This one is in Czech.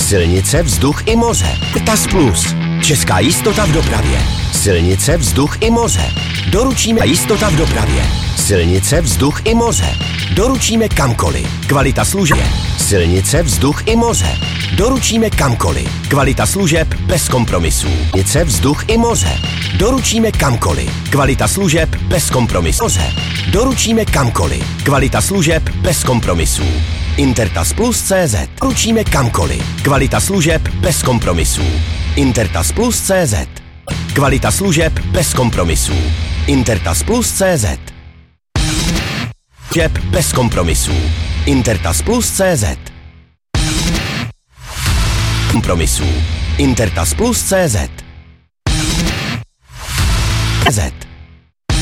Silnice, vzduch i moře. TAS Plus. Česká jistota v dopravě. Silnice, vzduch i moře. Doručíme jistota v dopravě. Silnice, vzduch i moře. Doručíme kamkoliv. Kvalita služeb. Silnice, vzduch i moře. Doručíme kamkoliv. Kvalita služeb bez kompromisů. Silnice, vzduch i moře. Doručíme kamkoliv. Kvalita služeb bez kompromisů. Moře. Doručíme kamkoliv. Kvalita služeb bez kompromisů. Intertas Plus CZ. Doručíme kamkoliv. Kvalita služeb bez kompromisů. Intertas Plus CZ. Kvalita služeb bez kompromisů. Intertas Plus CZ. Služeb bez kompromisů. Intertas Plus CZ. Kompromisů. Intertas Plus CZ. CZ.